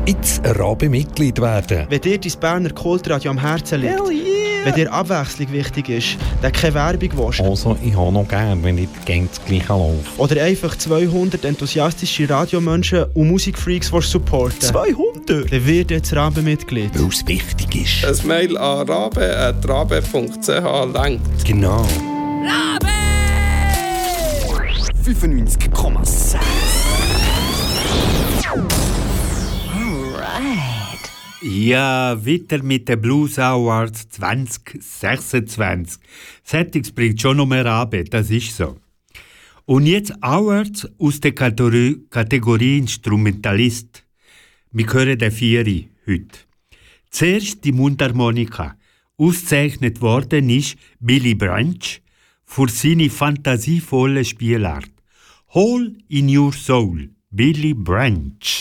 jetzt Rabe-Mitglied werden. Wenn dir dein Berner Kultradio am Herzen liegt, wenn dir Abwechslung wichtig ist, dann keine Werbung willst. Also, ich habe noch gern, wenn nicht ganz das Gleiche läuft. Oder einfach 200 enthusiastische Radiomenschen und Musikfreaks supporten. 200? Dann wird jetzt Rabe-Mitglied. Weil es wichtig ist. Ein Mail an rabe@rabe.ch langt. Genau. Rabe! 95,6. Ja, weiter mit den Blues Awards 2026. Settings bringt schon noch mehr Rabe, das ist so. Und jetzt Awards aus der Kategorie Instrumentalist. Wir hören den Vieri heute. Zuerst die Mundharmonika. Ausgezeichnet worden ist Billy Branch für seine fantasievolle Spielart. Hole in Your Soul, Billy Branch.